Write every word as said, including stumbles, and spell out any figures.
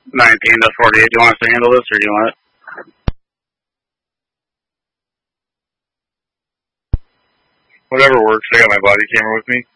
nineteen to forty-eight, do you want us to handle this, or do you want it? Whatever works. I got my body camera with me.